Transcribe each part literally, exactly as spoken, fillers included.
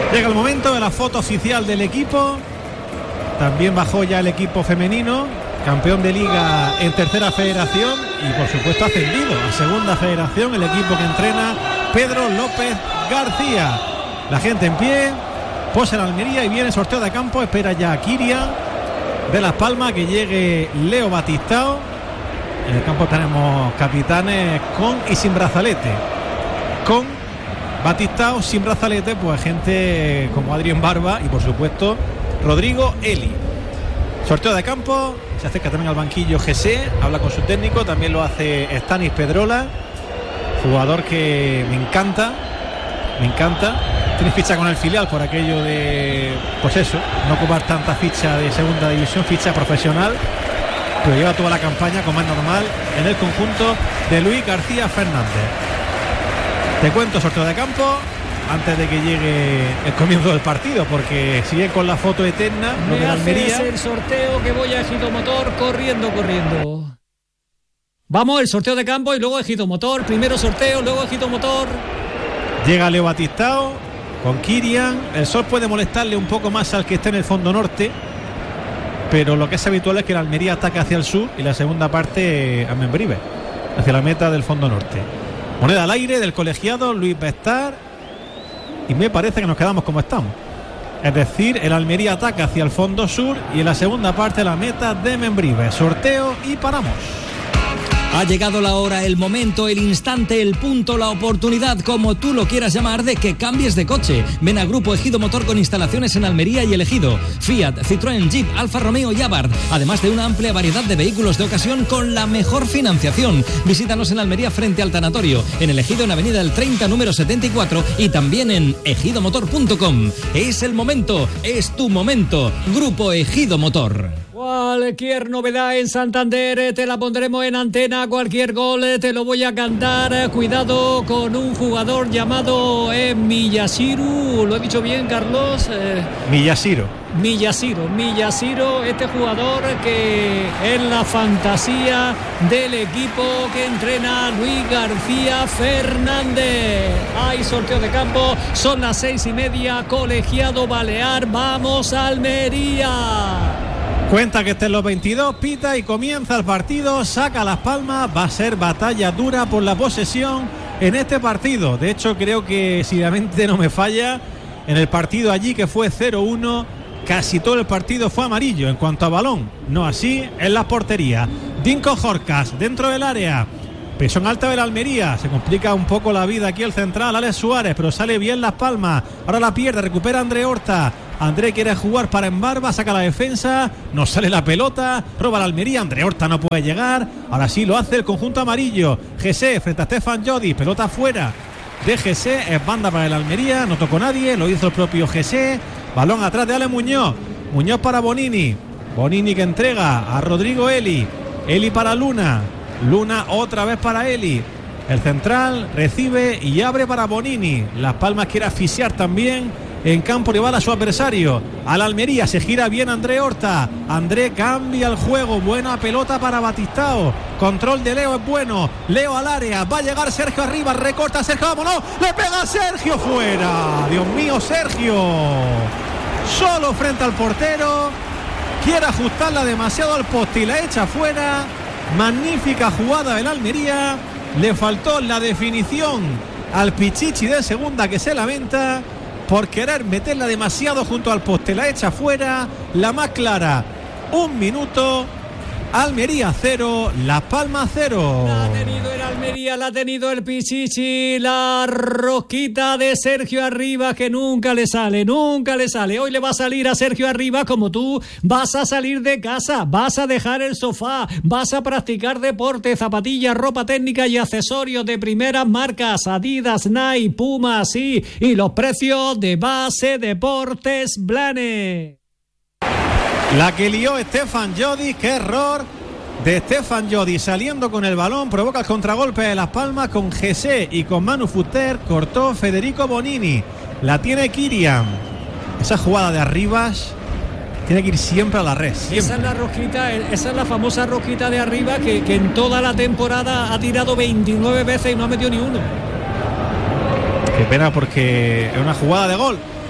Llega el momento de la foto oficial del equipo. También bajó ya el equipo femenino, campeón de liga en tercera federación y por supuesto ascendido a segunda federación, el equipo que entrena Pedro López García. La gente en pie, posa en Almería y viene sorteo de campo. Espera ya Kiria de Las Palmas que llegue Leo Batistao. En el campo tenemos capitanes con y sin brazalete. Con Batistao, sin brazalete, pues gente como Adrián Barba y por supuesto Rodrigo Eli. Sorteo de campo, se acerca también al banquillo G C, habla con su técnico, también lo hace Stanis Pedrola, jugador que me encanta, me encanta. Tiene ficha con el filial por aquello de, pues eso, no ocupar tanta ficha de segunda división, ficha profesional, pero lleva toda la campaña como es normal en el conjunto de Luis García Fernández. Te cuento sorteo de campo antes de que llegue el comienzo del partido, porque sigue con la foto eterna. Me de Almería. El sorteo que voy a Ejido Motor corriendo, corriendo. Vamos, el sorteo de campo y luego Ejido Motor. Primero sorteo, luego Ejido Motor. Llega Leo Batistao con Kirian. El sol puede molestarle un poco más al que esté en el fondo norte, pero lo que es habitual es que la Almería ataca hacia el sur y la segunda parte a Membrive, hacia la meta del fondo norte. Moneda al aire del colegiado Luis Bestar. Y me parece que nos quedamos como estamos. Es decir, el Almería ataca hacia el fondo sur y en la segunda parte la meta de Membrive. Sorteo y paramos. Ha llegado la hora, el momento, el instante, el punto, la oportunidad, como tú lo quieras llamar, de que cambies de coche. Ven a Grupo Ejido Motor con instalaciones en Almería y El Ejido. Fiat, Citroën, Jeep, Alfa Romeo y Abarth. Además de una amplia variedad de vehículos de ocasión con la mejor financiación. Visítanos en Almería frente al tanatorio. En El Ejido, en Avenida del treinta, número setenta y cuatro. Y también en ejido motor punto com. Es el momento, es tu momento. Grupo Ejido Motor. Cualquier novedad en Santander te la pondremos en antena. Cualquier gol te lo voy a cantar. Cuidado con un jugador llamado eh, Miyashiro. ¿Lo he dicho bien, Carlos? Eh, Miyashiro. Miyashiro, Miyashiro, este jugador que es la fantasía del equipo que entrena Luis García Fernández. Hay sorteo de campo, son las seis y media, colegiado Balear. Vamos Almería. Cuenta que estén los veintidós, pita y comienza el partido, saca Las Palmas, va a ser batalla dura por la posesión en este partido. De hecho, creo que si la mente no me falla, en el partido allí que fue cero uno, casi todo el partido fue amarillo en cuanto a balón. No así en las porterías. Dinko Jorcas dentro del área. Presión alta de la Almería, se complica un poco la vida aquí el central, Alex Suárez, pero sale bien Las Palmas. Ahora la pierde, recupera André Horta. André quiere jugar para Embarba, saca la defensa, no sale la pelota, roba la Almería, André Horta no puede llegar, ahora sí lo hace el conjunto amarillo. G C frente a Stefan Jodi, pelota fuera de G C, es banda para el Almería, no tocó nadie, lo hizo el propio G C, balón atrás de Ale Muñoz, Muñoz para Bonini, Bonini que entrega a Rodrigo Eli, Eli para Luna, Luna otra vez para Eli, el central recibe y abre para Bonini. Las Palmas quiere asfixiar también en campo rival a su adversario. A la Almería se gira bien André Horta. André cambia el juego. Buena pelota para Batistao. Control de Leo es bueno. Leo al área. Va a llegar Sergio arriba. Recorta Sergio. ¡Vámonos! ¡Le pega Sergio fuera! Dios mío, Sergio. Solo frente al portero. Quiere ajustarla demasiado al poste y la echa fuera. Magnífica jugada del Almería. Le faltó la definición al Pichichi de segunda que se lamenta por querer meterla demasiado junto al poste, la echa fuera, la más clara. Un minuto, Almería cero, Las Palmas cero. La ha tenido el Almería, la ha tenido el Pichichi, la rosquita de Sergio Arribas que nunca le sale, nunca le sale. Hoy le va a salir a Sergio Arribas como tú vas a salir de casa, vas a dejar el sofá, vas a practicar deporte, zapatillas, ropa técnica y accesorios de primeras marcas, Adidas, Nike, Puma, sí, y los precios de Base Deportes Blanes. La que lió Stefan Jodi, qué error de Stefan Jodi saliendo con el balón, provoca el contragolpe de Las Palmas con G C y con Manu Fuster, cortó Federico Bonini, la tiene Kirian. Esa jugada de Arribas tiene que ir siempre a la red. Siempre. Esa es la rosquita, esa es la famosa rosquita de Arribas que, que en toda la temporada ha tirado veintinueve veces y no ha metido ni uno. Qué pena porque es una jugada de gol.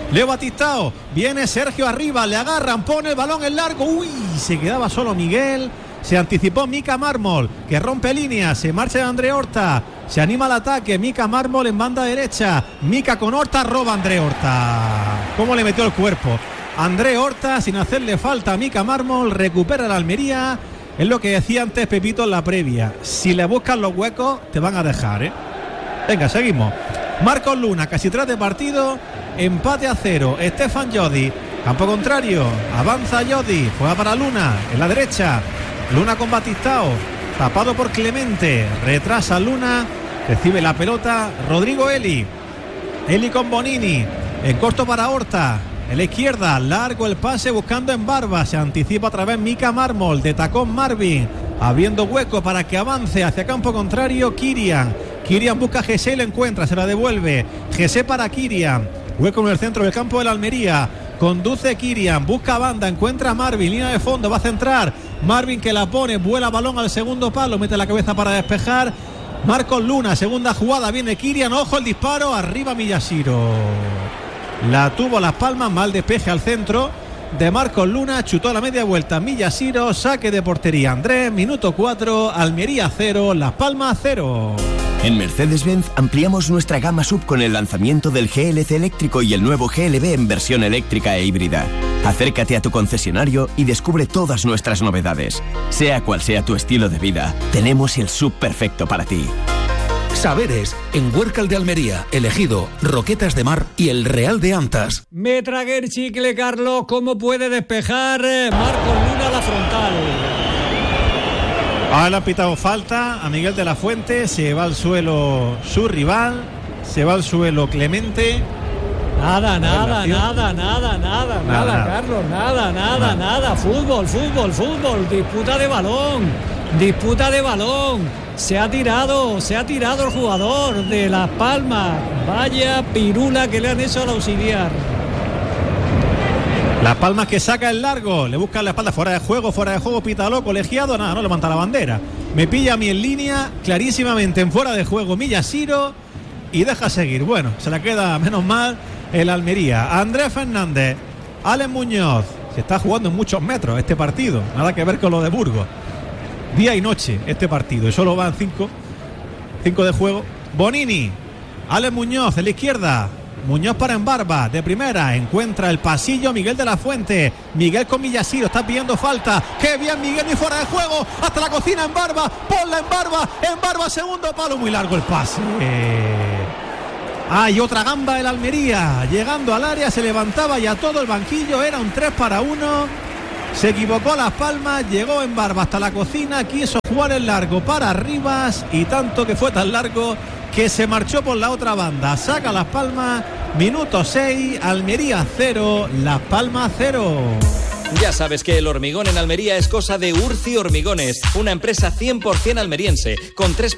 Leo Batistao, viene Sergio arriba, le agarran, pone el balón en largo, uy, se quedaba solo Miguel, se anticipó Mika Mármol, que rompe líneas, se marcha André Horta, se anima al ataque, Mika Mármol en banda derecha, Mika con Horta, roba André Horta, cómo le metió el cuerpo, André Horta sin hacerle falta a Mika Mármol, recupera la Almería, es lo que decía antes Pepito en la previa, si le buscan los huecos te van a dejar, ¿eh? Venga, seguimos. Marcos Luna, casi tras de partido, empate a cero. Estefan Llodi, campo contrario, avanza Llodi, juega para Luna, en la derecha. Luna con Batistao, tapado por Clemente, retrasa Luna, recibe la pelota Rodrigo Eli. Eli con Bonini, en corto para Horta, en la izquierda, largo el pase buscando en Barba, se anticipa otra vez Mika Mármol, de tacón Marvin, abriendo hueco para que avance hacia campo contrario Kirian. Kirian busca a Jesse y lo encuentra, se la devuelve. Jesse para Kirian. Hueco en el centro del campo de la Almería. Conduce Kirian, busca banda, encuentra a Marvin, línea de fondo, va a centrar. Marvin que la pone, vuela balón al segundo palo, mete la cabeza para despejar. Marcos Luna, segunda jugada, viene Kirian, ojo el disparo, arriba Miyashiro. La tuvo Las Palmas, mal despeje al centro de Marcos Luna, chutó a la media vuelta Miyashiro, saque de portería Andrés, minuto cuatro, Almería cero, Las Palmas cero. En Mercedes-Benz ampliamos nuestra gama sub con el lanzamiento del G L C eléctrico y el nuevo G L B en versión eléctrica e híbrida. Acércate a tu concesionario y descubre todas nuestras novedades. Sea cual sea tu estilo de vida, tenemos el sub perfecto para ti. Saberes, en Huércal de Almería, Elegido, Roquetas de Mar y el Real de Antas. Me tragué el chicle, Carlos. ¿Cómo puede despejar Marcos Luna a la frontal? Ahora le han pitado falta a Miguel de la Fuente, se va al suelo su rival, se va al suelo Clemente. Nada, nada, nada, nada, nada, nada, nada, Carlos, nada, nada, nada, nada. Fútbol, fútbol, fútbol, disputa de balón, disputa de balón. Se ha tirado, se ha tirado el jugador de Las Palmas. Vaya pirula que le han hecho al auxiliar. Las Palmas que saca el largo, le busca la espalda, fuera de juego, fuera de juego, pítalo, colegiado, nada, no levanta la bandera. Me pilla a mí en línea, clarísimamente en fuera de juego Miyashiro y deja seguir. Bueno, se la queda menos mal el Almería. Andrés Fernández, Alex Muñoz, se está jugando en muchos metros este partido, nada que ver con lo de Burgos. Día y noche este partido, y solo van cinco, cinco de juego. Bonini, Alex Muñoz en la izquierda. Muñoz para Embarba, de primera, encuentra el pasillo Miguel de la Fuente, Miguel con Miyashiro, está pidiendo falta, qué bien Miguel, ni fuera de juego, hasta la cocina Embarba, ponla Embarba, Embarba, segundo palo, muy largo el pase. Hay otra gamba del Almería, llegando al área, se levantaba ya todo el banquillo, era un tres para uno, se equivocó a Las Palmas, llegó Embarba hasta la cocina, quiso jugar el largo para Rivas, y tanto que fue tan largo que se marchó por la otra banda. Saca Las Palmas, minuto seis, Almería cero, Las Palmas cero. Ya sabes que el hormigón en Almería es cosa de Urci Hormigones, una empresa cien por ciento almeriense, con tres